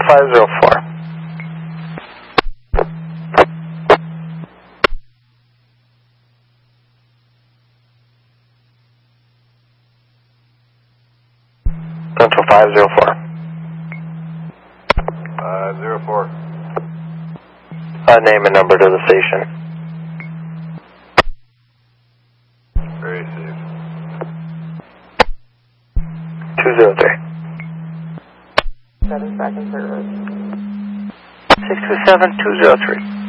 504. Central 504. 504. Name and number to the station. Very safe. 203. 7 seconds service. 627-203.